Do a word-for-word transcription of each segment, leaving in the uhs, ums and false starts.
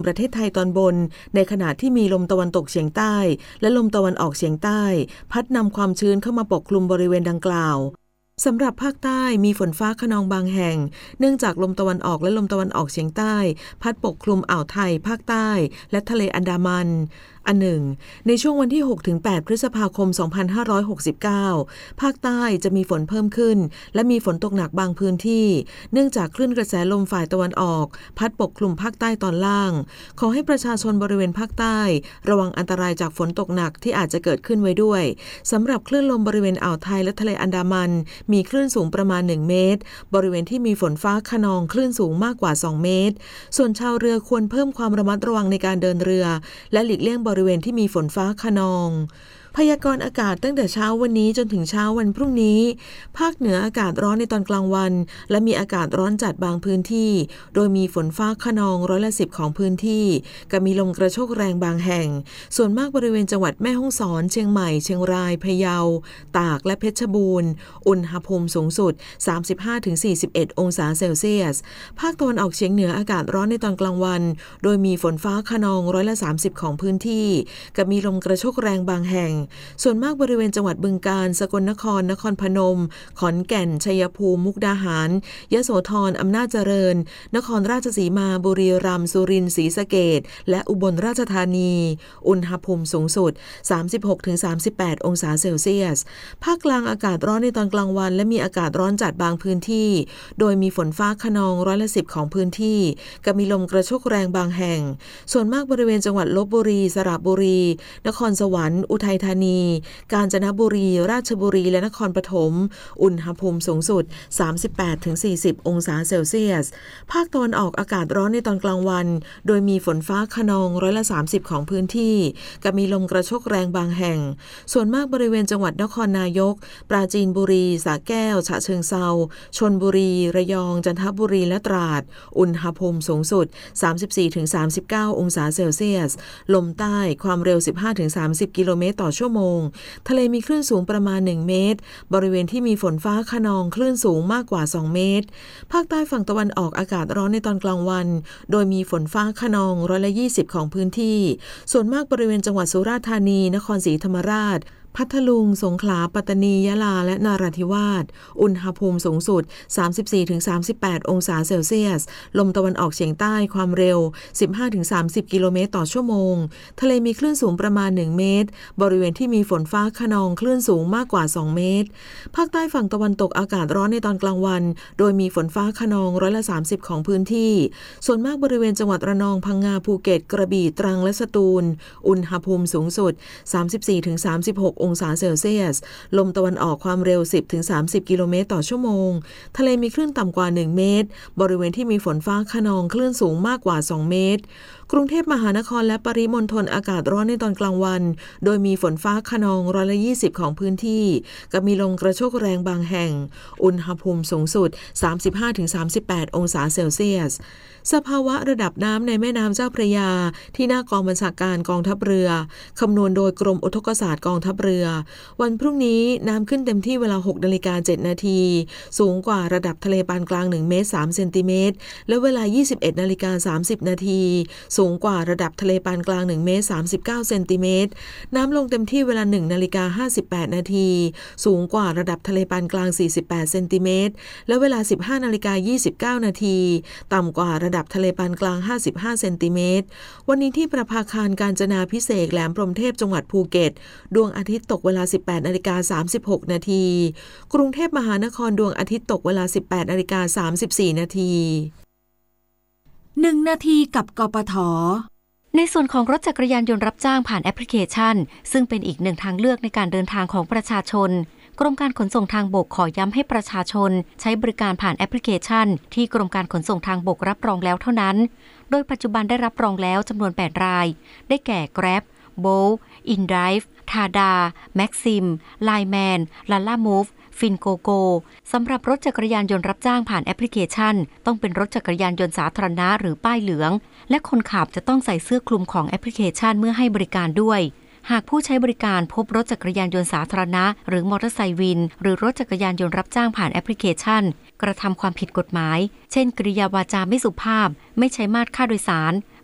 ประเทศไทยตอนบนในขณะที่มีลมตะวันตกเฉียงใต้และลมตะวันออกเฉียงใต้พัดนำความชื้นเข้ามาปกคลุมบริเวณดังกล่าวสำหรับภาคใต้มีฝนฟ้าคะนองบางแห่งเนื่องจากลมตะวันออกและลมตะวันออกเฉียงใต้พัดปกคลุมอ่าวไทยภาคใต้และทะเลอันดามันอันหนึ่งในช่วงวันที่ หกถึงแปด พฤษภาคม สองพันห้าร้อยหกสิบเก้า ภาคใต้จะมีฝนเพิ่มขึ้นและมีฝนตกหนักบางพื้นที่เนื่องจากคลื่นกระแสลมฝ่ายตะวันออกพัดปกคลุมภาคใต้ตอนล่างขอให้ประชาชนบริเวณภาคใต้ระวังอันตรายจากฝนตกหนักที่อาจจะเกิดขึ้นไว้ด้วยสำหรับคลื่นลมบริเวณอ่าวไทยและทะเลอันดามันมีคลื่นสูงประมาณหนึ่งเมตรบริเวณที่มีฝนฟ้าคะนองคลื่นสูงมากกว่าสองเมตรส่วนชาวเรือควรเพิ่มความระมัดระวังในการเดินเรือและหลีกเลี่ยงบริเวณที่มีฝนฟ้าคะนองพยากรณ์อากาศตั้งแต่เช้าวันนี้จนถึงเช้าวันพรุ่งนี้ภาคเหนืออากาศร้อนในตอนกลางวันและมีอากาศร้อนจัดบางพื้นที่โดยมีฝนฟ้าคะนองร้อยละสิบของพื้นที่กับมีลมกระโชกแรงบางแห่งส่วนมากบริเวณจังหวัดแม่ฮ่องสอนเชียงใหม่เชียงรายพะเยาตากและเพชรบูรณ์อุณหภูมิสูงสุด สามสิบห้าถึงสี่สิบเอ็ด องศาเซลเซียสภาคตะวันออกเฉียงเหนืออากาศร้อนในตอนกลางวันโดยมีฝนฟ้าคะนองร้อยละสามสิบของพื้นที่กับมีลมกระโชกแรงบางแห่งส่วนมากบริเวณจังหวัดบึงกาฬสกลนครนครพนมขอนแก่นชัยภูมิมุกดาหารยโสธรอำนาจเจริญนครราชสีมาบุรีรัมย์สุรินทร์ศรีสะเกษและอุบลราชธานีอุณหภูมิสูงสุด สามสิบหกถึงสามสิบแปด องศาเซลเซียสภาคกลางอากาศร้อนในตอนกลางวันและมีอากาศร้อนจัดบางพื้นที่โดยมีฝนฟ้าคะนองร้อยละสิบของพื้นที่กับมีลมกระโชกแรงบางแห่งส่วนมากบริเวณจังหวัดลพบุรีสระบุรีนครสวรรค์อุทัยธานีกาญจนบุรีราชบุรีและนครปฐมอุณหภูมิสูงสุด สามสิบแปดถึงสี่สิบ องศาเซลเซียสภาคตะวันออกอากาศร้อนในตอนกลางวันโดยมีฝนฟ้าคะนองร้อยละสามสิบของพื้นที่กับมีลมกระโชกแรงบางแห่งส่วนมากบริเวณจังหวัดนครนายกปราจีนบุรีสระแก้วฉะเชิงเทราชลบุรีระยองจันทบุรีและตราดอุณหภูมิสูงสุด สามสิบสี่ถึงสามสิบเก้า องศาเซลเซียสลมใต้ความเร็ว สิบห้าถึงสามสิบ กิโลเมตรต่อชั่วโมงทะเลมีคลื่นสูงประมาณหนึ่งเมตรบริเวณที่มีฝนฟ้าคะนองคลื่นสูงมากกว่าสองเมตรภาคใต้ฝั่งตะวันออกอากาศร้อนในตอนกลางวันโดยมีฝนฟ้าคะนองร้อยละยี่สิบของพื้นที่ส่วนมากบริเวณจังหวัดสุราษฎร์ธานีนครศรีธรรมราชพัทลุงสงขลาปัตตานียะลาและนราธิวาสอุณหภูมิสูงสุด สามสิบสี่ถึงสามสิบแปด องศาเซลเซียสลมตะวันออกเฉียงใต้ความเร็ว สิบห้าถึงสามสิบ กิโลเมตรต่อชั่วโมงทะเลมีคลื่นสูงประมาณหนึ่งเมตรบริเวณที่มีฝนฟ้าคะนองคลื่นสูงมากกว่าสองเมตรภาคใต้ฝั่งตะวันตกอากาศร้อนในตอนกลางวันโดยมีฝนฟ้าคะนองร้อยละสามสิบของพื้นที่ส่วนมากบริเวณจังหวัดระนองพังงาภูเก็ตกระบี่ตรังและสตูลอุณหภูมิสูงสุด สามสิบสี่ถึงสามสิบหก องศาเซลเซียสลมตะวันออกความเร็ว สิบถึงสามสิบ กิโลเมตรต่อชั่วโมงทะเลมีคลื่นต่ำกว่าหนึ่งเมตรบริเวณที่มีฝนฟ้าคะนองคลื่นสูงมากกว่าสองเมตรกรุงเทพมหานครและปริมณฑลอากาศร้อนในตอนกลางวันโดยมีฝนฟ้าคะนองร้อยละยี่สิบของพื้นที่กับมีลมกระโชกแรงบางแห่งอุณหภูมิสูงสุด สามสิบห้าถึงสามสิบแปด องศาเซลเซียสสภาวะระดับน้ำในแม่น้ำเจ้าพระยาที่หน้ากองบัญชาการกองทัพเรือคำนวณโดยกรมอุทกศาสตร์กองทัพเรือวันพรุ่งนี้น้ำขึ้นเต็มที่เวลา หกนาฬิกาเจ็ดนาทีสูงกว่าระดับทะเลปานกลางหนึ่งเมตรสามเซนติเมตรและเวลา ยี่สิบเอ็ดนาฬิกาสามสิบนาทีสูงกว่าระดับทะเลปานกลางหนึ่งเมตรสามสิบเก้าเซนติเมตรน้ำลงเต็มที่เวลา หนึ่งนาฬิกาห้าสิบแปดนาทีสูงกว่าระดับทะเลปานกลางสี่สิบแปดเซนติเมตรและเวลา สิบห้านาฬิกายี่สิบเก้านาทีต่ำกว่าระดับทะเลปานกลางห้าสิบห้าเซนติเมตรวันนี้ที่ประภาคารกาญจนาภิเษกแหลมพรหมเทพจังหวัดภูเก็ตดวงอาทิตย์ตกเวลา สิบแปดนาฬิกาสามสิบหกนาทีกรุงเทพมหานครดวงอาทิตย์ตกเวลา สิบแปดนาฬิกาสามสิบสี่นาทีหนึ่งนาทีกับกปท. ในส่วนของรถจักรยานยนต์รับจ้างผ่านแอปพลิเคชันซึ่งเป็นอีกหนึ่งทางเลือกในการเดินทางของประชาชนกรมการขนส่งทางบกขอย้ำให้ประชาชนใช้บริการผ่านแอปพลิเคชันที่กรมการขนส่งทางบกรับรองแล้วเท่านั้นโดยปัจจุบันได้รับรองแล้วจำนวนแปดรายได้แก่ Grab, Bolt, InDrive, Tada, Maxim, Lineman, Lalamoveฟินโกโกสำหรับรถจักรยานยนต์รับจ้างผ่านแอปพลิเคชันต้องเป็นรถจักรยานยนต์สาธารณะหรือป้ายเหลืองและคนขับจะต้องใส่เสื้อคลุมของแอปพลิเคชันเมื่อให้บริการด้วยหากผู้ใช้บริการพบรถจักรยานยนต์สาธารณะหรือมอเตอร์ไซค์วินหรือรถจักรยานยนต์รับจ้างผ่านแอปพลิเคชันกระทำความผิดกฎหมายเช่นกริยาวาจาไม่สุภาพไม่ใช้มาตรค่าโดยสาร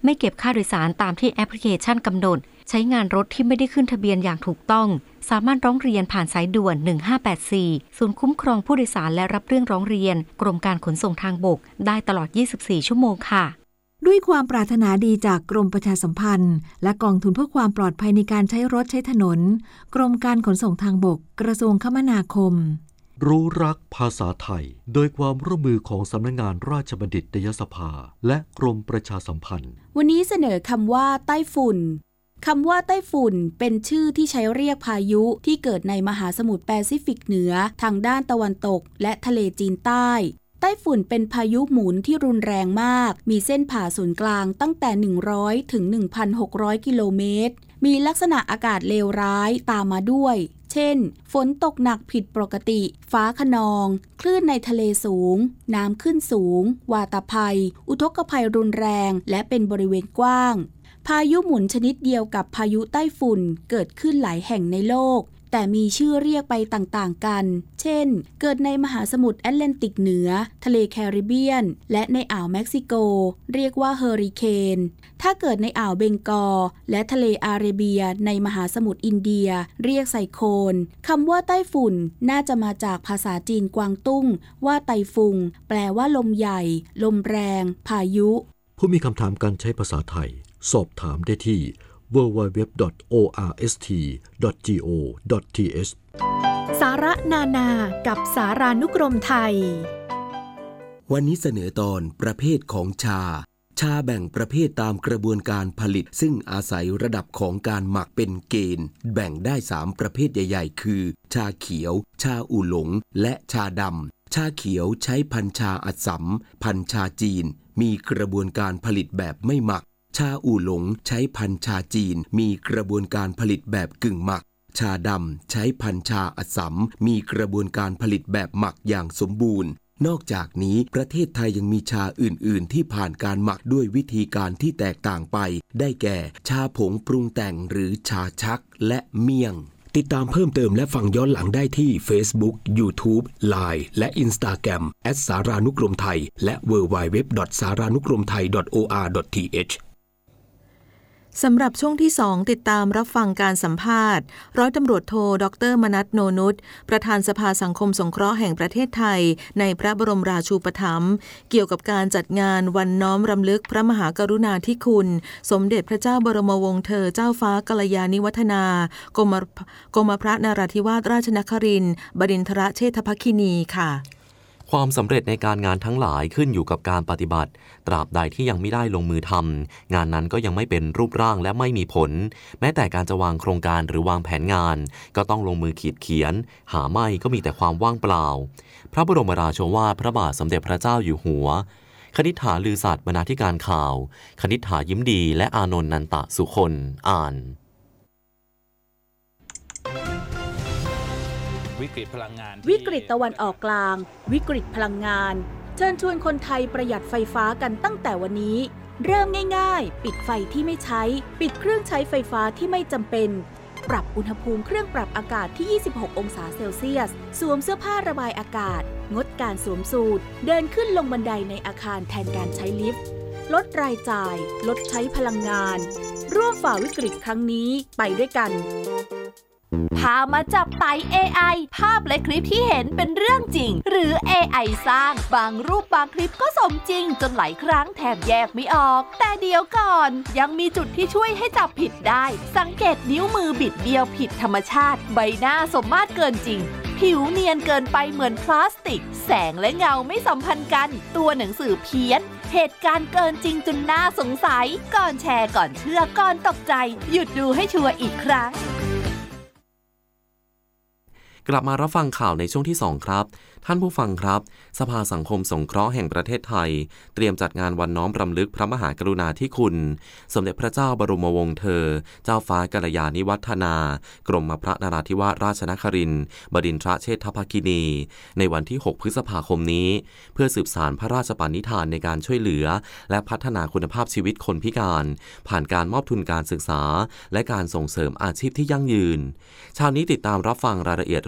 ไม่เก็บค่าโดยสารตามที่แอปพลิเคชันกำหนดใช้งานรถที่ไม่ได้ขึ้นทะเบียนอย่างถูกต้องสามารถร้องเรียนผ่านสายด่วนหนึ่งห้าแปดสี่ศูนย์คุ้มครองผู้โดยสารและรับเรื่องร้องเรียนกรมการขนส่งทางบกได้ตลอดยี่สิบสี่ชั่วโมงค่ะด้วยความปรารถนาดีจากกรมประชาสัมพันธ์และกองทุนเพื่อความปลอดภัยในการใช้รถใช้ถนนกรมการขนส่งทางบกกระทรวงคมนาคมรู้รักภาษาไทยโดยความร่วมมือของสำนักงานราชบัณฑิตยสภาและกรมประชาสัมพันธ์วันนี้เสนอคำว่าไต้ฝุ่นคำว่าไต้ฝุ่นเป็นชื่อที่ใช้เรียกพายุที่เกิดในมหาสมุทรแปซิฟิกเหนือทางด้านตะวันตกและทะเลจีนใต้ไต้ฝุ่นเป็นพายุหมุนที่รุนแรงมากมีเส้นผ่าศูนย์กลางตั้งแต่หนึ่งร้อยถึง หนึ่งพันหกร้อย กิโลเมตรมีลักษณะอากาศเลวร้ายตามมาด้วยเช่นฝนตกหนักผิดปกติฟ้าคะนองคลื่นในทะเลสูงน้ำขึ้นสูงวาตภัยอุทกภัยรุนแรงและเป็นบริเวณกว้างพายุหมุนชนิดเดียวกับพายุไต้ฝุ่นเกิดขึ้นหลายแห่งในโลกแต่มีชื่อเรียกไปต่างๆกันเช่นเกิดในมหาสมุทรแอตแลนติกเหนือทะเลแคริบเบียนและในอ่าวเม็กซิโกเรียกว่าเฮอริเคนถ้าเกิดในอ่าวเบงกอลและทะเลอาระเบียในมหาสมุทรอินเดียเรียกไซโคลนคำว่าไต้ฝุ่นน่าจะมาจากภาษาจีนกวางตุ้งว่าไต้ฟุงแปลว่าลมใหญ่ลมแรงพายุผู้มีคำถามการใช้ภาษาไทยสอบถามได้ที่ ดับเบิลยู ดับเบิลยู ดับเบิลยู ดอท โอ อาร์ เอส ที ดอท จี โอ ดอท ที เอชสาระนานากับสารานุกรมไทยวันนี้เสนอตอนประเภทของชาชาแบ่งประเภทตามกระบวนการผลิตซึ่งอาศัยระดับของการหมักเป็นเกณฑ์แบ่งได้สามประเภทใหญ่ๆคือชาเขียวชาอู่หลงและชาดำชาเขียวใช้พันธุ์ชาอัสสัมพันธุ์ชาจีนมีกระบวนการผลิตแบบไม่หมักชาอู่หลงใช้พันธุ์ชาจีนมีกระบวนการผลิตแบบกึ่งหมักชาดำใช้พันธุ์ชาอัสสัมมีกระบวนการผลิตแบบหมักอย่างสมบูรณ์นอกจากนี้ประเทศไทยยังมีชาอื่นๆที่ผ่านการหมักด้วยวิธีการที่แตกต่างไปได้แก่ชาผงปรุงแต่งหรือชาชักและเมี่ยงติดตามเพิ่มเติมและฟังย้อนหลังได้ที่ Facebook YouTube ไลน์ และ Instagram แอท สารานุกรมไทยและ ดับเบิลยู ดับเบิลยู ดับเบิลยู ดอท สารานุกรมไทย ดอท โอ อาร์ ดอท ที เอชสำหรับช่วงที่สองติดตามรับฟังการสัมภาษณ์ร้อยตำรวจโทดรมนัสโนนุชประธานสภาสังคมสงเคราะห์แห่งประเทศไทยในพระบรมราชูปถัมภ์เกี่ยวกับการจัดงานวันน้อมรำลึกพระมหากรุณาธิคุณสมเด็จพระเจ้าบรมวงศ์เธอเจ้าฟ้ากัลยาณิวัฒนากรมกรมพระนราธิวาสราชนครินทร์บดินทรเชษฐภคินีค่ะความสำเร็จในการงานทั้งหลายขึ้นอยู่กับการปฏิบัติตราบใดที่ยังไม่ได้ลงมือทำงานนั้นก็ยังไม่เป็นรูปร่างและไม่มีผลแม้แต่การจะวางโครงการหรือวางแผนงานก็ต้องลงมือขีดเขียนหาไม่ก็มีแต่ความว่างเปล่าพระบรมราโชวาทพระบาทสมเด็จพระเจ้าอยู่หัวคณิษฐาลือสัตย์บรรณาธิการข่าวคณิษฐายิ้มดีและอานนท์นันตะสุคนอ่านวิกฤตพลังงานวิกฤตตะวันออกกลางวิกฤตพลังงานเชิญชวนคนไทยประหยัดไฟฟ้ากันตั้งแต่วันนี้เริ่มง่ายๆปิดไฟที่ไม่ใช้ปิดเครื่องใช้ไฟฟ้าที่ไม่จำเป็นปรับอุณหภูมิเครื่องปรับอากาศที่ยี่สิบหกองศาเซลเซียสสวมเสื้อผ้าระบายอากาศงดการสวมสูทเดินขึ้นลงบันไดในอาคารแทนการใช้ลิฟต์ลดรายจ่ายลดใช้พลังงานร่วมฝ่าวิกฤตครั้งนี้ไปด้วยกันพามาจับไต่ เอ ไอ ภาพและคลิปที่เห็นเป็นเรื่องจริงหรือ เอ ไอ สร้างบางรูปบางคลิปก็สมจริงจนหลายครั้งแทบแยกไม่ออกแต่เดี๋ยวก่อนยังมีจุดที่ช่วยให้จับผิดได้สังเกตนิ้วมือบิดเบี้ยวผิดธรรมชาติใบหน้าสมมาตรเกินจริงผิวเนียนเกินไปเหมือนพลาสติกแสงและเงาไม่สัมพันธ์กันตัวหนังสือเพี้ยนเหตุการณ์เกินจริงจนน่าสงสัยก่อนแชร์ก่อนเชื่อก่อนตกใจหยุดดูให้ชัวร์อีกครั้งกลับมารับฟังข่าวในช่วงที่สองครับท่านผู้ฟังครับสภาสังคมสงเคราะห์แห่งประเทศไทยเตรียมจัดงานวันน้อมรำลึกพระมหากรุณาธิคุณสมเด็จพระเจ้าบรมวงศ์เธอเจ้าฟ้ากัลยาณิวัฒนากรมพระนราธิวาสราชนครินทร์บดินทรเชษฐภคินีในวันที่หกพฤษภาคมนี้เพื่อสืบสานพระราชปณิธานในการช่วยเหลือและพัฒนาคุณภาพชีวิตคนพิการผ่านการมอบทุนการศึกษาและการส่งเสริมอาชีพที่ยั่งยืนเช้านี้ติดตามรับฟังรายละเอียดเรื่อง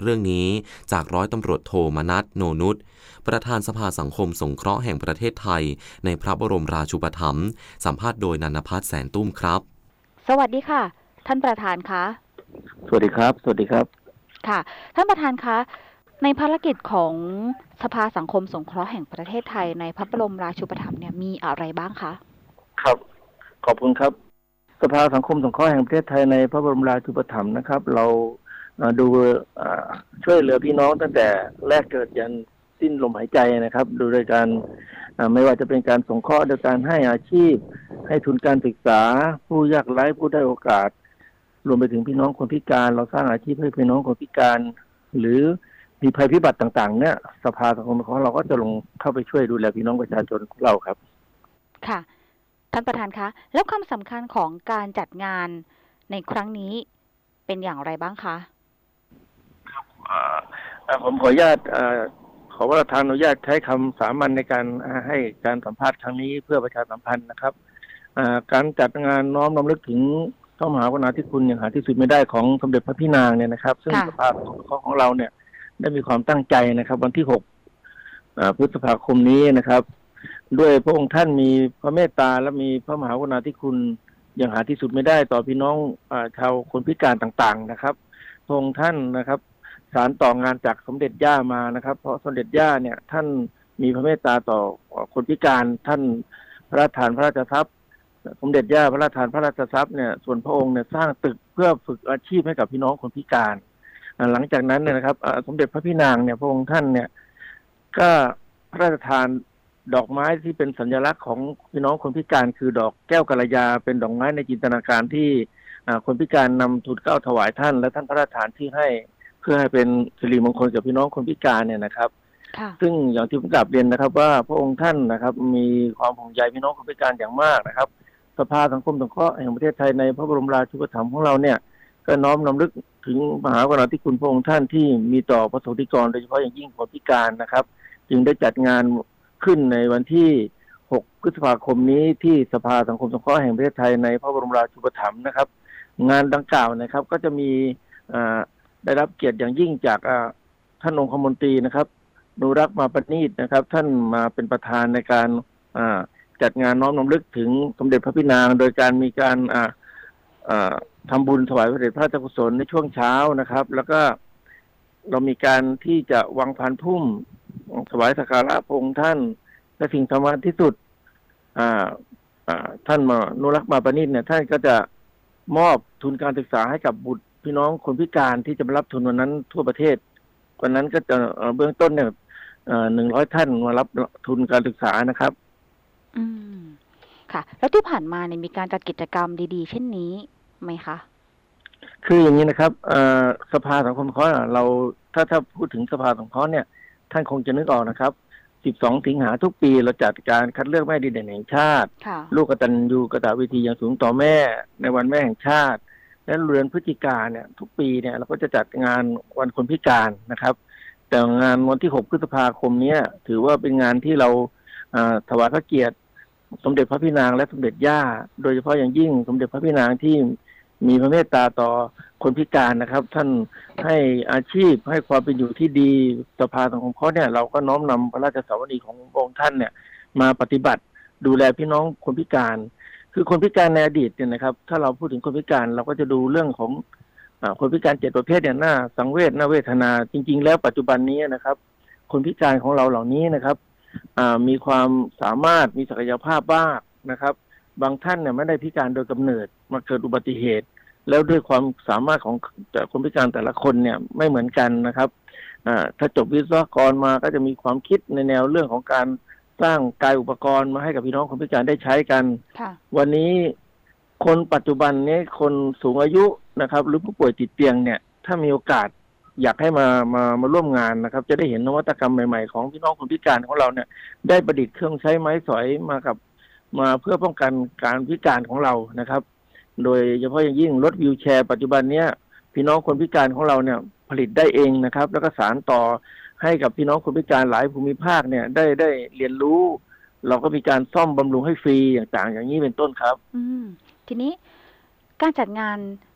รื่องนี้จากร้อยตำรวจโทมนัส โนนุชประธานสภาสังคมสงเคราะห์แห่งประเทศไทยในพระบรมราชูปถัมภ์สัมภาษณ์โดยนันทภัทร แสนตุ้มครับสวัสดีค่ะท่านประธานคะสวัสดีครับสวัสดีครับค่ะท่านประธานคะในภารกิจของสภาสังคมสงเคราะห์แห่งประเทศไทยในพระบรมราชูปถัมภ์เนี่ยมีอะไรบ้างคะครับขอบคุณครับสภาสังคมสงเคราะห์แห่งประเทศไทยในพระบรมราชูปถัมภ์นะครับเราดูช่วยเหลือพี่น้องตั้งแต่แรกเกิดยันสิ้นลมหายใจนะครับดูโดยการไม่ว่าจะเป็นการสงเคราะห์โดยการให้อาชีพให้ทุนการศึกษาผู้ยากไร้ผู้ได้โอกาสรวมไปถึงพี่น้องคนพิการเราสร้างอาชีพให้พี่น้องคนพิการหรือมีภัยพิบัติต่างๆเนี่ยสภาสังคมของเราก็จะลงเข้าไปช่วยดูแลพี่น้องประชาชนของเราครับค่ะท่านประธานคะแล้วความสำคัญของการจัดงานในครั้งนี้เป็นอย่างไรบ้างคะครับผมขออนุญาตขอว่าทางอนุญาตใช้คำสามัญในการให้การสัมภาษณ์ครั้งนี้เพื่อประชาสัมพันธ์นะครับการจัดงานน้อมรำลึกถึงพระมหากรุณาธิคุณอย่างหาที่สุดไม่ได้ของสมเด็จพระพี่นางเนี่ยนะครับซึ่งสภาสังคมสงเคราะห์ของเราเนี่ยได้มีความตั้งใจนะครับวันที่หกพฤษภาคมนี้นะครับด้วยพระองค์ท่านมีพระเมตตาและมีพระมหากรุณาธิคุณอย่างหาที่สุดไม่ได้ต่อพี่น้องชาวคนพิการต่างๆนะครับพระองค์ท่านนะครับสานต่องานจากสมเด็จย่ามานะครับเพราะสมเด็จย่าเนี่ยท่านมีพระเมตตาต่อคนพิการท่านพระราชทานพระราชทรัพย์สมเด็จย่าพระราชทานพระราชทรัพย์เนี่ยส่วนพระองค์เนี่ยสร้างตึกเพื่อฝึกอาชีพให้กับพี่น้องคนพิการหลังจากนั้นเนี่ยนะครับสมเด็จพระพี่นางเนี่ยพระองค์ท่านเนี่ยก็พระราชทานดอกไม้ที่เป็นสัญลักษณ์ของพี่น้องคนพิการคือดอกแก้วกัลยาเป็นดอกไม้ในจินตนาการที่คนพิการนำทูลเกล้าถวายท่านและท่านพระราชทานที่ให้เพื่อให้เป็นสิริมงคลกับพี่น้องคนพิการเนี่ยนะครับซึ่งอย่างที่ผมกลับเรียนนะครับว่าพระองค์ท่านนะครับมีความห่วงใยพี่น้องคนพิการอย่างมากนะครับสภาสังคมสงเคราะห์แห่งประเทศไทยในพระบรมราชูปถัมภ์ของเราเนี่ยก็น้อมรำลึกถึงมหากรุณาธิคุณพระองค์ท่านที่มีต่อประสบนิกรโดยเฉพาะอย่างยิ่งคนพิการนะครับจึงได้จัดงานขึ้นในวันที่หกพฤษภาคมนี้ที่สภาสังคมสงเคราะห์แห่งประเทศไทยในพระบรมราชูปถัมภ์นะครับงานดังกล่าวนะครับก็จะมีได้รับเกียรติอย่างยิ่งจากท่านองคมนตรีนะครับนุรักษ์มาประณีตนะครับท่านมาเป็นประธานในการจัดงานน้อมรำลึกถึงสมเด็จพระพี่นางโดยการมีการทำบุญถวายพระเดชพระราชกุศลในช่วงเช้านะครับแล้วก็เรามีการที่จะวางพานพุ่มถวายสักการะพระองค์ท่านและสิ่งสำคัญที่สุดท่านมานุรักษ์มาประณีตเนี่ยท่านก็จะมอบทุนการศึกษาให้กับบุตรพี่น้องคนพิการที่จะมารับทุนวันนั้นทั่วประเทศวันนั้นก็จะเบื้องต้นเนี่ยหนึ่งร้อยท่านมารับทุนการศึกษานะครับอืมค่ะแล้วที่ผ่านมาเนี่ยมีการจัดกิจกรรมดีๆเช่นนี้ไหมคะคืออย่างนี้นะครับสภาสังคมสงเคราะห์เราถ้าถ้าพูดถึงสภาสังเคราะห์เนี่ยท่านคงจะนึกออกนะครับสิบสองสิงหาทุกปีเราจัดการคัดเลือกแม่ดีเด่นแห่งชาติลูกกตัญญูกตเวทีอย่างสูงต่อแม่ในวันแม่แห่งชาติและเดือนพฤศจิกาเนี่ยทุกปีเนี่ยเราก็จะจัดงานวันคนพิการนะครับแต่งานวันที่หกพฤษภาคมนี้ถือว่าเป็นงานที่เราถวายพระเกียรติสมเด็จพระพี่นางและสมเด็จย่าโดยเฉพาะอย่างยิ่งสมเด็จพระพี่นางที่มีพระเมตตาต่อคนพิการนะครับท่านให้อาชีพให้ความเป็นอยู่ที่ดีสภาสังคมสงเคราะห์เนี่ยเราก็น้อมนำพระราชสวนีของพระองค์ท่านเนี่ยมาปฏิบัติดูแลพี่น้องคนพิการคือคนพิการในอดีตเนี่ยนะครับถ้าเราพูดถึงคนพิการเราก็จะดูเรื่องของคนพิการเจ็ดประเภทเนี่ยหน้าสังเวชหน้าเวทนาจริงๆแล้วปัจจุบันนี้นะครับคนพิการของเราเหล่านี้นะครับมีความสามารถมีศักยภาพบ้างนะครับบางท่านเนี่ยไม่ได้พิการโดยกำเนิดมาเกิดอุบัติเหตุแล้วด้วยความสามารถของคนพิการแต่ละคนเนี่ยไม่เหมือนกันนะครับถ้าจบวิศวกรมาก็จะมีความคิดในแนวเรื่องของการสร้างกายอุปกรณ์มาให้กับพี่น้องคนพิการได้ใช้กันวันนี้คนปัจจุบันนี้คนสูงอายุนะครับหรือผู้ป่วยติดเตียงเนี่ยถ้ามีโอกาสอยากให้มามามาร่วมงานนะครับจะได้เห็นนวัตกรรมใหม่ๆของพี่น้องคนพิการของเราเนี่ยได้ประดิษฐ์เครื่องใช้ไม้สอยมากับมาเพื่อป้องกันการพิการของเรานะครับโดยเฉพาะอย่างยิ่งรถวีลแชร์ปัจจุบันเนี้ยพี่น้องคนพิการของเราเนี่ยผลิตได้เองนะครับแล้วก็สานต่อให้กับพี่น้องคนพิการหลายภูมิภาคเนี่ยได้ได้เรียนรู้เราก็มีการซ่อมบำรุงให้ฟรีอย่างต่างอย่างนี้เป็นต้นครับอืมทีนี้การจัดงาน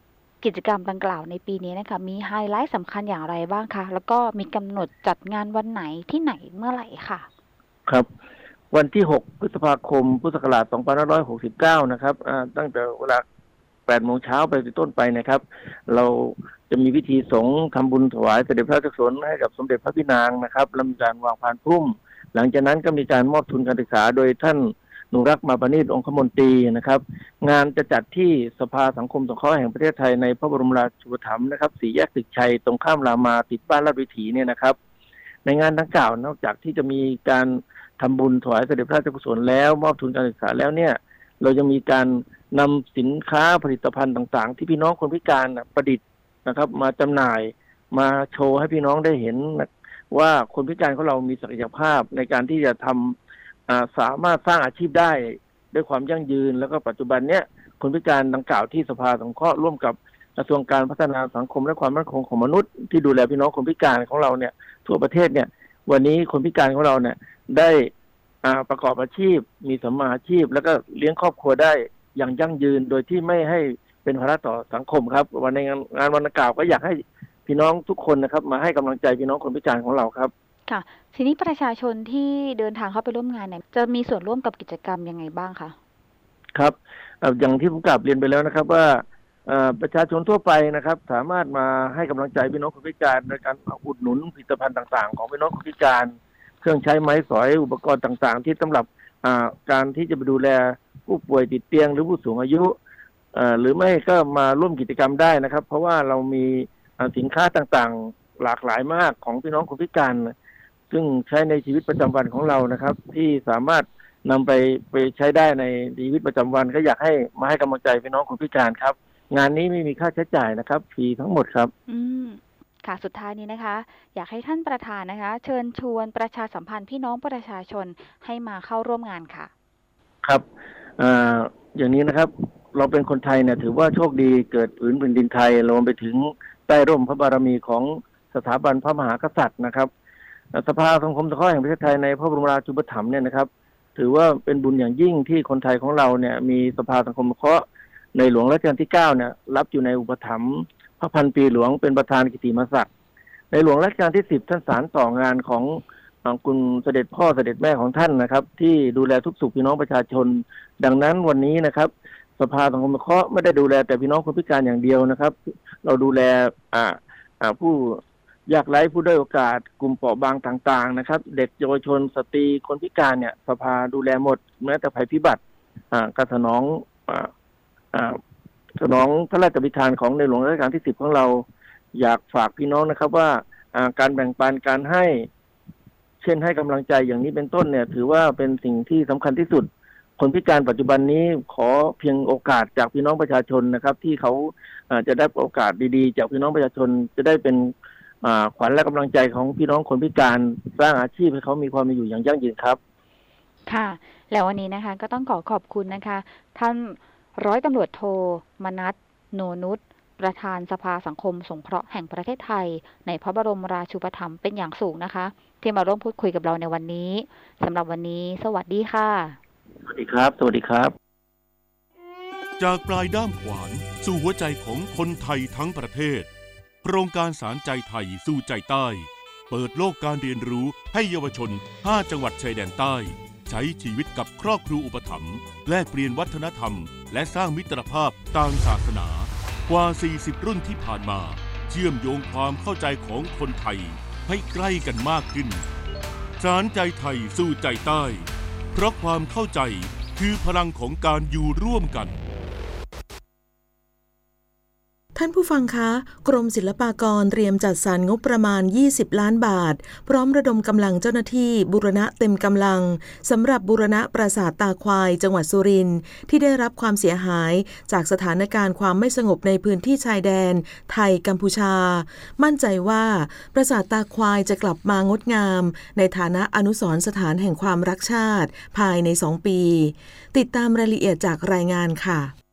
กิจกรรมดังกล่าวในปีนี้นะคะมีไฮไลท์สำคัญอย่างไรบ้างคะแล้วก็มีกำหนดจัดงานวันไหนที่ไหนเมื่อไหร่ค่ะครับวันที่หกพฤษภาคมพุทธศักราชสองพันห้าร้อยหกสิบเก้านะครับตั้งแต่เวลาแปดโมงเช้าไปเป็นต้นไปนะครับเราจะมีพิธีสงฆ์ทำบุญถวายเสด็จพระราชกุศลให้กับสมเด็จพระพี่นางนะครับแล้วมีการวางพานพุ่มหลังจากนั้นก็มีการมอบทุนการศึกษาโดยท่านหนูรักมาปณิตองคมนตรีนะครับงานจะจัดที่สภาสังคมสงเคราะห์แห่งประเทศไทยในพระบรมราชูปถัมภ์นะครับสี่แยกตึกชัยตรงข้ามรามาติดบ้านลาดวิถีเนี่ยนะครับในงานดังกล่าวนอกจากที่จะมีการทำบุญถวายเสด็จพระราชกุศลแล้วมอบทุนการศึกษาแล้วเนี่ยเราจะมีการนำสินค้าผลิตภัณฑ์ต่างๆที่พี่น้องคนพิการประดิษฐ์นะครับมาจำหน่ายมาโชว์ให้พี่น้องได้เห็นว่าคนพิการของเรามีศักยภาพในการที่จะทำสามารถสร้างอาชีพได้ด้วยความยั่งยืนแล้วก็ปัจจุบันเนี้ยคนพิการดังกล่าวที่สภาสงเคราะห์ร่วมกับกระทรวงการพัฒนาสังคมและความมั่นคงของมนุษย์ที่ดูแลพี่น้องคนพิการของเราเนี่ยทั่วประเทศเนี่ยวันนี้คนพิการของเราเนี่ยได้ประกอบอาชีพมีสัมมาอาชีพแล้วก็เลี้ยงครอบครัวได้อย่างยั่งยืนโดยที่ไม่ให้เป็นภาระต่อสังคมครับวันในงานงานวันดังกล่าวก็อยากให้พี่น้องทุกคนนะครับมาให้กำลังใจพี่น้องคนพิการของเราครับค่ะทีนี้ประชาชนที่เดินทางเข้าไปร่วมงานเนี่ยจะมีส่วนร่วมกับกิจกรรมยังไงบ้างคะครับอย่างที่ผมกลับเรียนไปแล้วนะครับว่าประชาชนทั่วไปนะครับสามารถมาให้กำลังใจพี่น้องคนพิการโดยการอุดหนุนผลิตภัณฑ์ต่างๆของพี่น้องคนพิการเครื่องใช้ไม้สอยอุปกรณ์ต่างๆที่สำหรับการที่จะไปดูแลผู้ป่วยติดเตียงหรือผู้สูงอายุหรือไม่ก็มาร่วมกิจกรรมได้นะครับเพราะว่าเรามีสินค้าต่างๆหลากหลายมากของพี่น้องคนพิการซึ่งใช้ในชีวิตประจำวันของเรานะครับที่สามารถนำไปไปใช้ได้ในชีวิตประจำวันก็อยากให้มาให้กำลังใจพี่น้องคนพิการครับงานนี้ไม่มีค่าใช้จ่ายนะครับฟรีทั้งหมดครับอืมค่ะสุดท้ายนี้นะคะอยากให้ท่านประธานนะคะเชิญชวนประชาสัมพันธ์พี่น้องประชาชนให้มาเข้าร่วมงานค่ะครับอ่าอย่างนี้นะครับเราเป็นคนไทยเนี่ยถือว่าโชคดีเกิดผืนแผ่นดินไทยรวมไปถึงใต้ร่มพระบารมีของสถาบันพระมหากษัตริย์นะครับสภาสังคมสงเคราะห์แห่งประเทศไทยในพระบรมราชูปถัมภ์เนี่ยนะครับถือว่าเป็นบุญอย่างยิ่งที่คนไทยของเราเนี่ยมีสภาสังคมสงเคราะห์ในหลวงรัชกาลที่เก้าเนี่ยรับอยู่ในอุปถัมภ์พระพันปีหลวงเป็นประธานกิตติมศักดิ์ในหลวงรัชกาลที่สิบท่านสานต่องานของคุณเสด็จพ่อเสด็จแม่ของท่านนะครับที่ดูแลทุกสุขพี่น้องประชาชนดังนั้นวันนี้นะครับสภาสังคมสงเคราะห์ไม่ได้ดูแลแต่พี่น้องคนพิการอย่างเดียวนะครับเราดูแลอ่าอ่าผู้ยากไร้ผู้ด้อยโอกาสกลุ่มเปราะบางต่างๆนะครับเด็กเยาวชนสตรีคนพิการเนี่ยสภาดูแลหมดแม้แต่ภัยพิบัติอ่าการสนองอ่าอ่าสนองพระราชบิณฑาของในหลวงรัชกาลที่สิบของเราอยากฝากพี่น้องนะครับว่าอ่าการแบ่งปันการให้เช่นให้กำลังใจอย่างนี้เป็นต้นเนี่ยถือว่าเป็นสิ่งที่สำคัญที่สุดคนพิการปัจจุบันนี้ขอเพียงโอกาสจากพี่น้องประชาชนนะครับที่เขาจะได้โอกาสดีๆจากพี่น้องประชาชนจะได้เป็นขวัญและกำลังใจของพี่น้องคนพิการสร้างอาชีพให้เขามีความเป็นอยู่อย่างยั่งยืนครับค่ะแล้ววันนี้นะคะก็ต้องขอขอบคุณนะคะท่านร้อยตำรวจโทมนัส โนนุชประธานสภาสังคมสงเคราะห์แห่งประเทศไทยในพระบรมราชูปถัมภ์เป็นอย่างสูงนะคะที่มาร่วมพูดคุยกับเราในวันนี้สำหรับวันนี้สวัสดีค่ะสวัสดีครับสวัสดีครับจากปลายด้ามขวานสู่หัวใจของคนไทยทั้งประเทศโครงการสารใจไทยสู่ใจใต้เปิดโลกการเรียนรู้ให้เยาวชนห้าจังหวัดชายแดนใต้ใช้ชีวิตกับครอบครัวอุปถัมภ์แลกเปลี่ยนวัฒนธรรมและสร้างมิตรภาพต่างศาสนากว่าสี่สิบรุ่นที่ผ่านมาเชื่อมโยงความเข้าใจของคนไทยให้ใกล้กันมากขึ้นสารใจไทยสู่ใจใต้เพราะความเข้าใจคือพลังของการอยู่ร่วมกันท่านผู้ฟังคะกรมศิลปากรเตรียมจัดสรรงบประมาณยี่สิบล้านบาทพร้อมระดมกำลังเจ้าหน้าที่บูรณะเต็มกำลังสำหรับบูรณะปราสาทตาควายจังหวัดสุรินทร์ที่ได้รับความเสียหายจากสถานการณ์ความไม่สงบในพื้นที่ชายแดนไทยกัมพูชามั่นใจว่าปราสาทตาควายจะกลับมางดงามในฐานะอนุสรณ์สถานแห่งความรักชาติภายในสองปีติดตามรายละเอียดจากรายงานค่ะ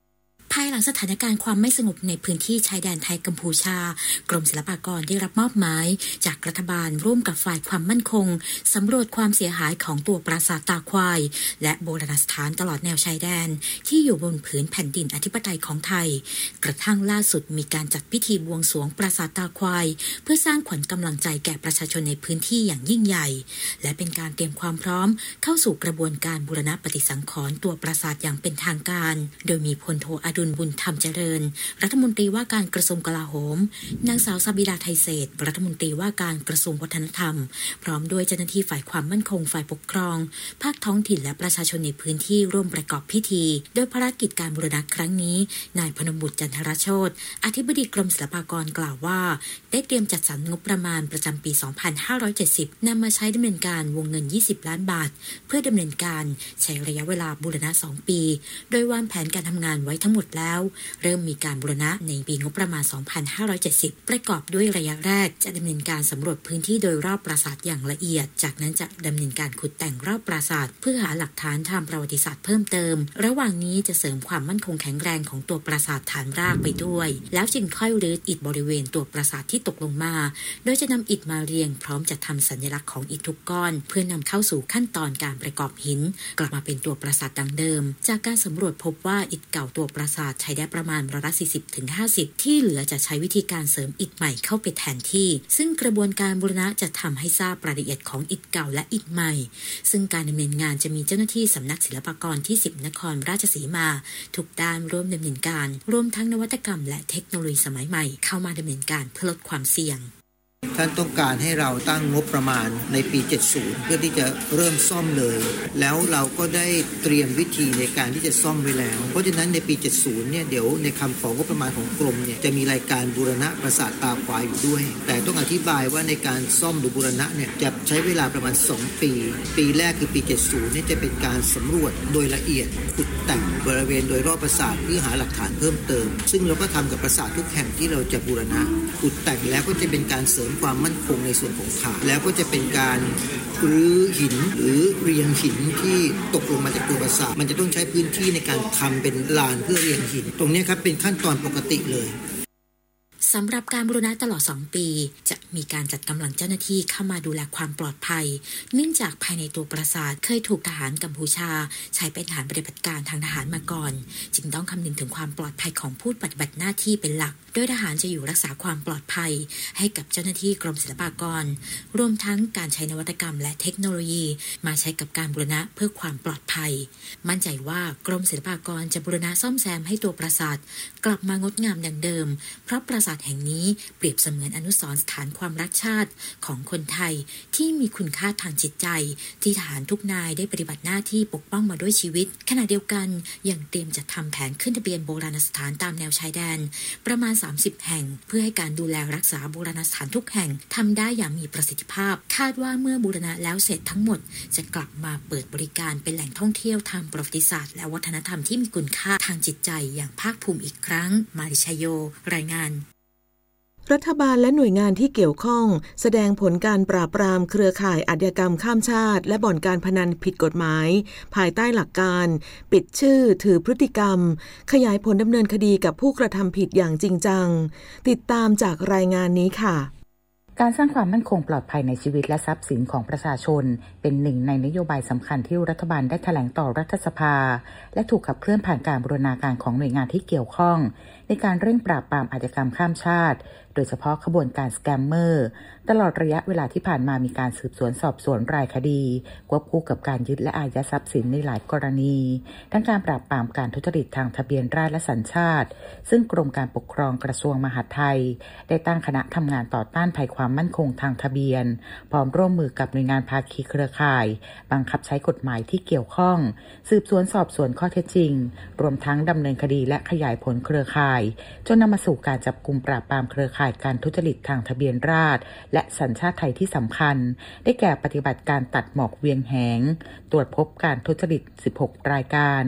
ภายหลังสถานการณ์ความไม่สงบในพื้นที่ชายแดนไทยกัมพูชากรมศิลปากรได้รับมอบหมายจากรัฐบาลร่วมกับฝ่ายความมั่นคงสำรวจความเสียหายของตัวปราสาทตาควายและโบราณสถานตลอดแนวชายแดนที่อยู่บนผืนแผ่นดินอธิปไตยของไทยกระทั่งล่าสุดมีการจัดพิธีบวงสรวงปราสาทตาควายเพื่อสร้างขวัญกำลังใจแก่ประชาชนในพื้นที่อย่างยิ่งใหญ่และเป็นการเตรียมความพร้อมเข้าสู่กระบวนการบูรณะปฏิสังขรณ์ตัวปราสาทอย่างเป็นทางการโดยมีพลโทอดุลบุญธรรมเจริญรัฐมนตรีว่าการกระทรวงกลาโหมนางสาวซาบิดาไทยเศรษฐ์รัฐมนตรีว่าการกระทรวงวัฒนธรรมพร้อมด้วยเจ้าหน้าที่ฝ่ายความมั่นคงฝ่ายปกครองภาคท้องถิ่นและประชาชนในพื้นที่ร่วมประกอบพิธีโดยภารกิจการบูรณะครั้งนี้นายพนมบุตรจันทรโชติอธิบดีกรมศิลปากรกล่าวว่าได้เตรียมจัดสรรงบประมาณประจำปีสองพันห้าร้อยเจ็ดสิบนำมาใช้ดำเนินการวงเงินยี่สิบล้านบาทเพื่อดำเนินการใช้ระยะเวลาบูรณะสองปีโดยวางแผนการทำงานไว้ทั้งหมดแล้วเริ่มมีการบูรณะในปีงบประมาณสองพันห้าร้อยเจ็ดสิบประกอบด้วยระยะแรกจะดำเนินการสำรวจพื้นที่โดยรอบปราสาทอย่างละเอียดจากนั้นจะดำเนินการขุดแต่งรอบปราสาทเพื่อหาหลักฐานทางประวัติศาสตร์เพิ่มเติมระหว่างนี้จะเสริมความมั่นคงแข็งแรงของตัวปราสาทฐานรากไปด้วยแล้วจึงค่อยรื้ออิฐบริเวณตัวปราสาทที่ตกลงมาโดยจะนำอิฐมาเรียงพร้อมจะทำสัญลักษณ์ของอิฐทุกก้อนเพื่อนำเข้าสู่ขั้นตอนการประกอบหินกลับมาเป็นตัวปราสาทดังเดิมจากการสำรวจพบว่าอิฐเก่าตัวปราสาทใช้ได้ประมาณร้อยละสี่สิบถึงห้าสิบที่เหลือจะใช้วิธีการเสริมอิฐใหม่เข้าไปแทนที่ซึ่งกระบวนการบูรณะจะทำให้ทราบรายละเอียดของอิฐเก่าและอิฐใหม่ซึ่งการดำเนินงานจะมีเจ้าหน้าที่สำนักศิลปากรที่สิบนครราชสีมาทุกด้านร่วมดำเนินการรวมทั้งนวัตกรรมและเทคโนโลยีสมัยใหม่เข้ามาดำเนินการเพื่อลดความเสี่ยงท่านต้องการให้เราตั้งงบประมาณในปีเจ็ดสิบเพื่อที่จะเริ่มซ่อมเลยแล้วเราก็ได้เตรียมวิธีในการที่จะซ่อมไว้แล้วเพราะฉะนั้นในปีเจ็ดสิบเนี่ยเดี๋ยวในคำของงบประมาณของกรมเนี่ยจะมีรายการบูรณะปราสาทตาควายอยู่ด้วยแต่ต้องอธิบายว่าในการซ่อมหรือบูรณะเนี่ยจะใช้เวลาประมาณสองปีปีแรกคือปีเจ็ดสิบเนี่ยจะเป็นการสำรวจโดยละเอียดขุดแต่งบริเวณโดยรอบปราสาทเพื่อหาหลักฐานเพิ่มเติมซึ่งเราก็ทำกับปราสาททุกแห่งที่เราจะบูรณะขุดแต่งแล้วก็จะเป็นการเสริมความมั่นคงในส่วนของฐานแล้วก็จะเป็นการรื้อหินหรือเรียงหินที่ตกลงมาจากตัวปราสาทมันจะต้องใช้พื้นที่ในการทำเป็นลานเพื่อเรียงหินตรงนี้ครับเป็นขั้นตอนปกติเลยสำหรับการบูรณะตลอดสองปีจะมีการจัดกำลังเจ้าหน้าที่เข้ามาดูแลความปลอดภัยเนื่องจากภายในตัวปราสาทเคยถูกทหารกัมพูชาใช้เป็นฐานปฏิบัติการทางทหารมาก่อนจึงต้องคำนึงถึงความปลอดภัยของผู้ปฏิบัติหน้าที่เป็นหลักโดยทหารจะอยู่รักษาความปลอดภัยให้กับเจ้าหน้าที่กรมศิลปากรรวมทั้งการใช้นวัตกรรมและเทคโนโลยีมาใช้กับการบูรณะเพื่อความปลอดภัยมั่นใจว่ากรมศิลปากรจะบูรณะซ่อมแซมให้ตัวปราสาทกลับมางดงามดังเดิมเพราะปราสาทแห่งนี้เปรียบเสมือนอนุสรณ์สถานความรักชาติของคนไทยที่มีคุณค่าทางจิตใจที่ทหารทุกนายได้ปฏิบัติหน้าที่ปกป้องมาด้วยชีวิตขณะเดียวกันยังเตรียมจัดทำแผนขึ้นทะเบียนโบราณสถานตามแนวชายแดนประมาณสามสิบแห่งเพื่อให้การดูแลรักษาโบราณสถานทุกแห่งทำได้อย่างมีประสิทธิภาพคาดว่าเมื่อบูรณะแล้วเสร็จทั้งหมดจะกลับมาเปิดบริการเป็นแหล่งท่องเที่ยวทางประวัติศาสตร์และวัฒนธรรมที่มีคุณค่าทางจิตใจอย่างภาคภูมิอีกครั้งมาริชโยรายงานรัฐบาลและหน่วยงานที่เกี่ยวข้องแสดงผลการปราบปรามเครือข่ายอาชญากรรมข้ามชาติและบ่อนการพนันผิดกฎหมายภายใต้หลักการปิดชื่อถือพฤติกรรมขยายผลดำเนินคดีกับผู้กระทำผิดอย่างจริงจังติดตามจากรายงานนี้ค่ะการสร้างความมั่นคงปลอดภัยในชีวิตและทรัพย์สินของประชาชนเป็นหนึ่งในนโยบายสำคัญที่รัฐบาลได้แถลงต่อรัฐสภาและถูกขับเคลื่อนผ่านการบูรณาการของหน่วยงานที่เกี่ยวข้องในการเร่งปราบปรามอาชญากรรมข้ามชาติโดยเฉพาะขบวนการสแกมเมอร์ตลอดระยะเวลาที่ผ่านมามีการสืบสวนสอบสวนรายคดีควบคู่กับการยึดและอายัดทรัพย์สินในหลายกรณีทั้งการปราบปรามการทุจริตทางทะเบียนราษฎรและสัญชาติซึ่งกรมการปกครองกระทรวงมหาดไทยได้ตั้งคณะทำงานต่อต้านภัยความมั่นคงทางทะเบียนพร้อมร่วมมือกับหน่วยงานภาคีเครือข่ายบังคับใช้กฎหมายที่เกี่ยวข้องสืบสวนสอบสวนข้อเท็จจริงรวมทั้งดำเนินคดีและขยายผลเครือข่ายจนนำมาสู่การจับกุมปราบปรามเครือข่ายการทุจริตทางทะเบียนราษฎรและสัญชาติไทยที่สำคัญได้แก่ปฏิบัติการตัดหมอกเวียงแหงตรวจพบการทุจริตสิบหกรายการ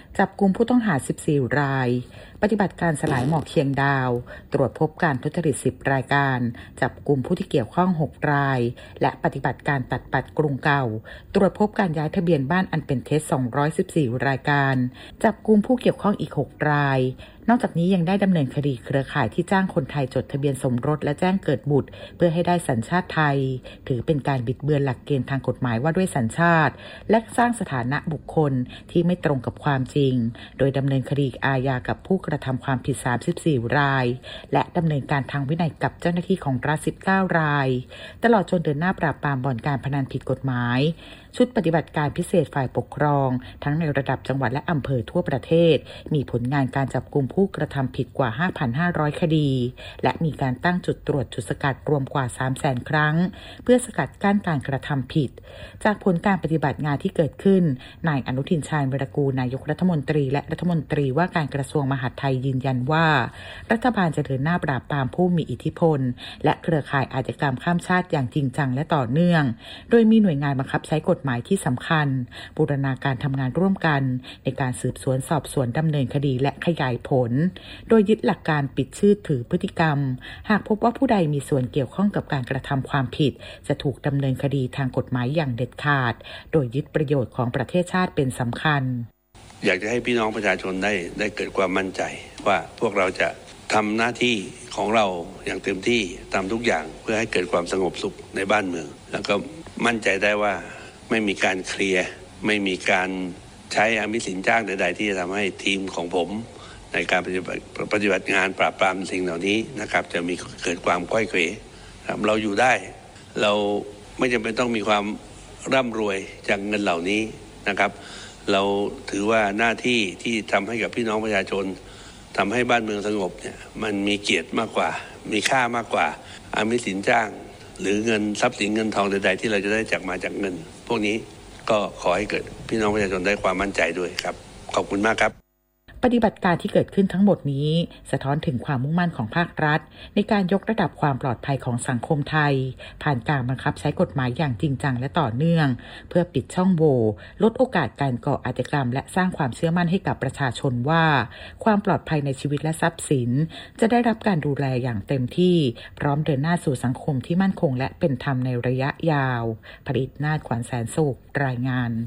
จับกุมผู้ต้องหาสิบสี่รายปฏิบัติการสลายหมอกเชียงดาวตรวจพบการทุจริตสิบรายการจับกุมผู้ที่เกี่ยวข้องหกรายและปฏิบัติการตัดปัดกรุงเก่าตรวจพบการย้ายทะเบียนบ้านอันเป็นเท็จสองร้อยสิบสี่รายการจับกุมผู้เกี่ยวข้องอีกหกรายนอกจากนี้ยังได้ดำเนินคดีเครือข่ายที่จ้างคนไทยจดทะเบียนสมรสและแจ้งเกิดบุตรเพื่อให้ได้สัญชาติไทยถือเป็นการบิดเบือนหลักเกณฑ์ทางกฎหมายว่าด้วยสัญชาติและสร้างสถานะบุคคลที่ไม่ตรงกับความจริงโดยดำเนินคดีอาญากับผู้กระทำความผิดสามสิบสี่รายและดำเนินการทางวินัยกับเจ้าหน้าที่ของรัฐสิบเก้ารายตลอดจนเดินหน้าปราบปรามบ่อนการพนันผิดกฎหมายชุดปฏิบัติการพิเศษฝ่ายปกครองทั้งในระดับจังหวัดและอำเภอทั่วประเทศมีผลงานการจับกุมผู้กระทำผิดกว่า ห้าพันห้าร้อย คดีและมีการตั้งจุดตรวจจุดสกัดรวมกว่า สามแสน ครั้งเพื่อสกัดกั้นการกระทำผิดจากผลการปฏิบัติงานที่เกิดขึ้นนายอนุทินชาญวีรกูลนายกรัฐมนตรีและรัฐมนตรีว่าการกระทรวงมหาดไทยยืนยันว่ารัฐบาลจะเดินหน้าปราบปรามผู้มีอิทธิพลและเครือข่ายอาชญากรรมข้ามชาติอย่างจริงจังและต่อเนื่องโดยมีหน่วยงานบังคับใช้กฎหมายที่สำคัญบูรณาการทำงานร่วมกันในการสืบสวนสอบสวนดำเนินคดีและขยายผลโดยยึดหลักการปิดชื่อถือพฤติกรรมหากพบว่าผู้ใดมีส่วนเกี่ยวข้องกับการกระทำความผิดจะถูกดำเนินคดีทางกฎหมายอย่างเด็ดขาดโดยยึดประโยชน์ของประเทศชาติเป็นสำคัญอยากจะให้พี่น้องประชาชนได้ได้เกิดความมั่นใจว่าพวกเราจะทำหน้าที่ของเราอย่างเต็มที่ทำทุกอย่างเพื่อให้เกิดความสงบสุขในบ้านเมืองแล้วก็มั่นใจได้ว่าไม่มีการเคลียร์ไม่มีการใช้อมิสินจ้างใดๆที่จะทำให้ทีมของผมในการปฏิบัติปฏิบัติงานปราบปรามสิ่งเหล่านี้นะครับจะมีเกิดความก้อยเขวเราอยู่ได้เราไม่จำเป็นต้องมีความร่ำรวยจากเงินเหล่านี้นะครับเราถือว่าหน้าที่ที่ทำให้กับพี่น้องประชาชนทำให้บ้านเมืองสงบเนี่ยมันมีเกียรติมากกว่ามีค่ามากกว่าอมิสินจ้างหรือเงินทรัพย์สินเงินทองใดๆที่เราจะได้จากมาจากเงินพวกนี้ก็ขอให้เกิดพี่น้องประชาชนได้ความมั่นใจด้วยครับขอบคุณมากครับปฏิบัติการที่เกิดขึ้นทั้งหมดนี้สะท้อนถึงความมุ่งมั่นของภาครัฐในการยกระดับความปลอดภัยของสังคมไทยผ่านการบังคับใช้กฎหมายอย่างจริงจังและต่อเนื่องเพื่อปิดช่องโหว่ลดโอกาสการก่ออาชญากรรมและสร้างความเชื่อมั่นให้กับประชาชนว่าความปลอดภัยในชีวิตและทรัพย์สินจะได้รับการดูแลอย่างเต็มที่พร้อมเดินหน้าสู่สังคมที่มั่นคงและเป็นธรรมในระยะยาวผลิตนาฏขวัญแสนสุขรายงาน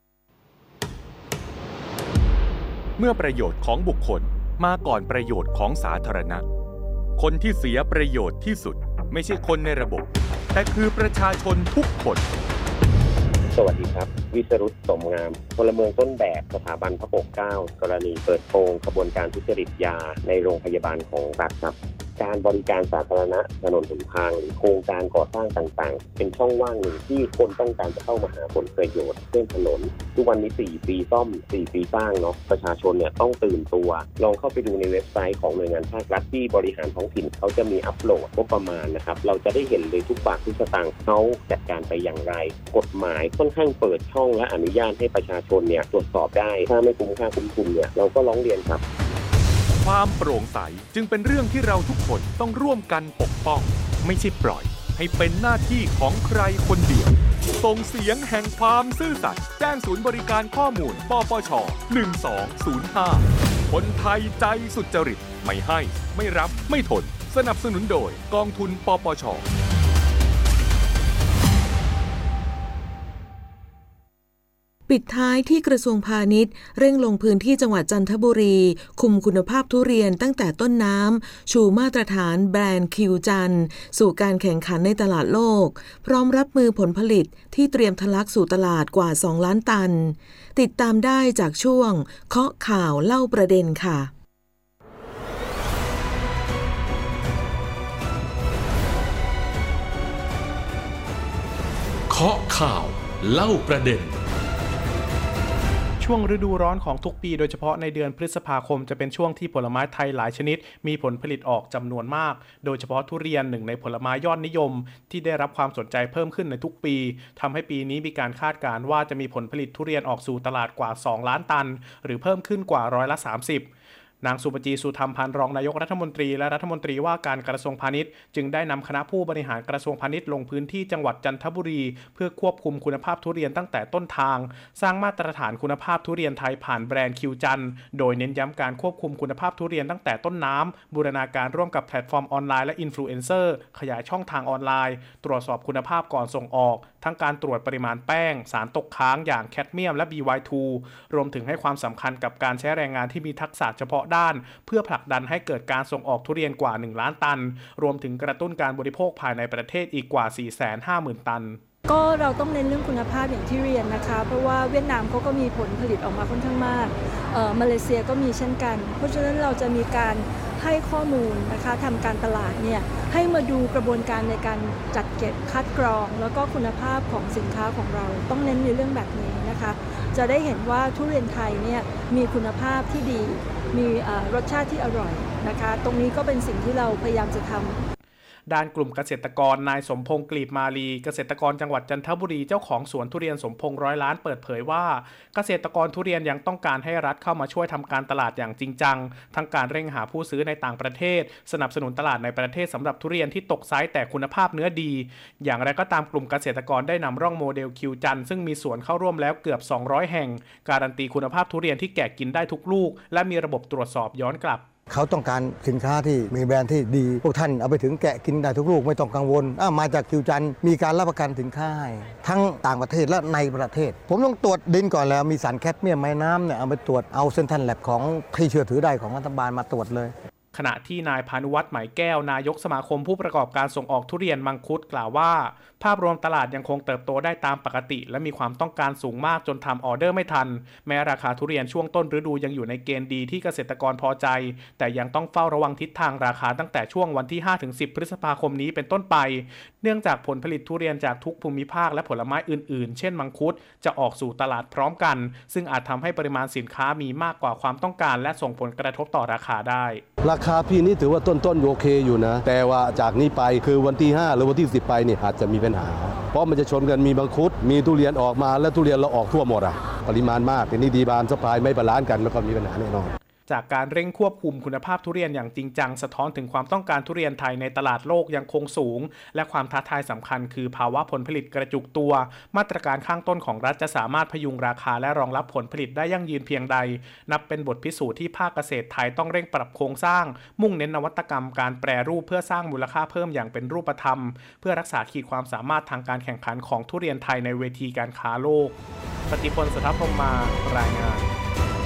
เมื่อประโยชน์ของบุคคลมาก่อนประโยชน์ของสาธารณะคนที่เสียประโยชน์ที่สุดไม่ใช่คนในระบบแต่คือประชาชนทุกคนสวัสดีครับวิศรุตสมงามพลเมืองต้นแบบสถาบันพระปกเกล้ากรณีเปิดโปงกระบวนการทุจริตยาในโรงพยาบาลของรัฐครับการบริการสาธารณะถนนหนทางหรือโครงการก่อสร้างต่างๆเป็นช่องว่างหนึ่งที่คนต้องการจะเข้ามาหาผลประโยชน์เช่นถนนทุกวันนี้สี่ปีซ่อมสี่ปีสร้างเนาะประชาชนเนี่ยต้องตื่นตัวลองเข้าไปดูในเว็บไซต์ของหน่วยงานภาครัฐที่บริหารท้องถิ่นเขาจะมีอัปโหลดงบประมาณนะครับเราจะได้เห็นเลยทุกบาททุกสตางค์เขาจัดการไปอย่างไรกฎหมายค่อนข้างเปิดช่องและอนุญาตให้ประชาชนเนี่ยตรวจสอบได้ถ้าไม่คุ้มค่าคุ้มทุนเนี่ยเราก็ร้องเรียนครับความโปร่งใสจึงเป็นเรื่องที่เราทุกคนต้องร่วมกันปกป้องไม่ใช่ปล่อยให้เป็นหน้าที่ของใครคนเดียวส่งเสียงแห่งความซื่อสัตย์แจ้งศูนย์บริการข้อมูลปปชหนึ่งสองศูนย์ห้าคนไทยใจสุจริตไม่ให้ไม่รับไม่ทนสนับสนุนโดยกองทุนปปชปิดท้ายที่กระทรวงพาณิชย์เร่งลงพื้นที่จังหวัดจันทบุรีคุมคุณภาพทุเรียนตั้งแต่ต้นน้ำชูมาตรฐานแบรนด์คิวจันสู่การแข่งขันในตลาดโลกพร้อมรับมือผลผลิตที่เตรียมทะลักสู่ตลาดกว่าสองล้านตันติดตามได้จากช่วงเคาะข่าวเล่าประเด็นค่ะเคาะข่าวเล่าประเด็นช่วงฤดูร้อนของทุกปีโดยเฉพาะในเดือนพฤษภาคมจะเป็นช่วงที่ผลไม้ไทยหลายชนิดมีผลผลิตออกจำนวนมากโดยเฉพาะทุเรียนหนึ่งในผลไม้ยอดนิยมที่ได้รับความสนใจเพิ่มขึ้นในทุกปีทำให้ปีนี้มีการคาดการณ์ว่าจะมีผลผลิตทุเรียนออกสู่ตลาดกว่าสองล้านตันหรือเพิ่มขึ้นกว่าร้อยละสามสิบนางสุปจีสุธรรมพันธ์รองนายกรัฐมนตรีและรัฐมนตรีว่าการกระทรวงพาณิชย์จึงได้นำคณะผู้บริหารกระทรวงพาณิชย์ลงพื้นที่จังหวัดจันทบุรีเพื่อควบคุมคุณภาพทุเรียนตั้งแต่ต้นทางสร้างมาตรฐานคุณภาพทุเรียนไทยผ่านแบรนด์คิวจันโดยเน้นย้ำการควบคุมคุณภาพทุเรียนตั้งแต่ต้นน้ำบูรณาการร่วมกับแพลตฟอร์มออนไลน์และอินฟลูเอนเซอร์ขยายช่องทางออนไลน์ตรวจสอบคุณภาพก่อนส่งออกทั้งการตรวจปริมาณแป้งสารตกค้างอย่างแคดเมียมและ บี วาย ทู รวมถึงให้ความสำคัญกับการใช้แรงงานที่มีทักษะเฉพาะด้านเพื่อผลักดันให้เกิดการส่งออกทุเรียนกว่าหนึ่งล้านตันรวมถึงกระตุ้นการบริโภคภายในประเทศอีกกว่า สี่แสนห้าหมื่น ตันก็เราต้องเน้นเรื่องคุณภาพอย่างที่เรียนนะคะเพราะว่าเวียดนามเขาก็มีผลผลิตออกมาค่อนข้างมากเอ่อมาเลเซียก็มีเช่นกันเพราะฉะนั้นเราจะมีการให้ข้อมูลนะคะทำการตลาดเนี่ยให้มาดูกระบวนการในการจัดเก็บคัดกรองแล้วก็คุณภาพของสินค้าของเราต้องเน้นในเรื่องแบบนี้นะคะจะได้เห็นว่าทุเรียนไทยเนี่ยมีคุณภาพที่ดีมีรสชาติที่อร่อยนะคะตรงนี้ก็เป็นสิ่งที่เราพยายามจะทำด้านกลุ่มเกษตรกรนายสมพงษ์กลีบมาลีเกษตรกรจังหวัดจันทบุรีเจ้าของสวนทุเรียนสมพงษ์ร้อยล้านเปิดเผยว่าเกษตรกรทุเรียนยังต้องการให้รัฐเข้ามาช่วยทำการตลาดอย่างจริงจังทั้งการเร่งหาผู้ซื้อในต่างประเทศสนับสนุนตลาดในประเทศสำหรับทุเรียนที่ตกไซส์แต่คุณภาพเนื้อดีอย่างไรก็ตามกลุ่มเกษตรกรได้นำร่องโมเดลคิวจันซึ่งมีสวนเข้าร่วมแล้วเกือบสองร้อยแห่งการันตีคุณภาพทุเรียนที่แกะกินได้ทุกลูกและมีระบบตรวจสอบย้อนกลับเขาต้องการสินค้าที่มีแบรนด์ที่ดีพวกท่านเอาไปถึงแกะกินได้ทุกลูกไม่ต้องกังวลมาจากคิวจันมีการรับประกันสินค้าให้ทั้งต่างประเทศและในประเทศผมต้องตรวจดินก่อนแล้วมีสารแคดเมียมไม้น้ำเนี่ยเอาไปตรวจเอาเซนทันแลบของที่เชื่อถือได้ของรัฐบาลมาตรวจเลยขณะที่นายพานุวัฒน์ไหมแก้วนายกสมาคมผู้ประกอบการส่งออกทุเรียนมังคุดกล่าวว่าภาพรวมตลาดยังคงเติบโตได้ตามปกติและมีความต้องการสูงมากจนทำออเดอร์ไม่ทันแม้ราคาทุเรียนช่วงต้นฤดูยังอยู่ในเกณฑ์ดีที่เกษตรกรพอใจแต่ยังต้องเฝ้าระวังทิศทางราคาตั้งแต่ช่วงวันที่ ห้าถึงสิบ พฤษภาคมนี้เป็นต้นไปเนื่องจากผลผลิตทุเรียนจากทุกภูมิภาคและผลไม้อื่นๆเช่นมังคุดจะออกสู่ตลาดพร้อมกันซึ่งอาจทำให้ปริมาณสินค้ามีมากกว่าความต้องการและส่งผลกระทบต่อราคาได้ราคาพี่นี่ถือว่าต้นๆโอเคอยู่นะแต่ว่าจากนี้ไปคือวันที่ห้าหรือวันที่สิบไปเนี่ยอาจจะมีปัญหาเพราะมันจะชนกันมีมังคุดมีทุเรียนออกมาและทุเรียนเราออกทั่วหมดอ่ะปริมาณมากทีนี้ดีบานซัพพลายไม่บาลานซ์กันมันก็มีปัญหาแน่นอนจากการเร่งควบคุมคุณภาพทุเรียนอย่างจริงจังสะท้อนถึงความต้องการทุเรียนไทยในตลาดโลกยังคงสูงและความท้าทายสำคัญคือภาวะผลผลิตกระจุกตัวมาตรการข้างต้นของรัฐจะสามารถพยุงราคาและรองรับผลผลิตได้ยั่งยืนเพียงใดนับเป็นบทพิสูจน์ที่ภาคเกษตรไทยต้องเร่งปรับโครงสร้างมุ่งเน้นนวัตกรรมการแปรรูปเพื่อสร้างมูลค่าเพิ่มอย่างเป็นรูปธรรมเพื่อรักษาขีดความสามารถทางการแข่งขันของทุเรียนไทยในเวทีการค้าโลกปฏิพล สถาพรหมารายงาน